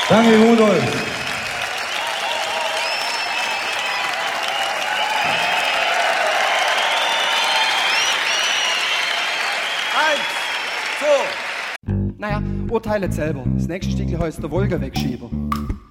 Danke, Rudolf. Naja, urteilet selber. Das nächste Stückchen heißt der Wolga-Wegschieber.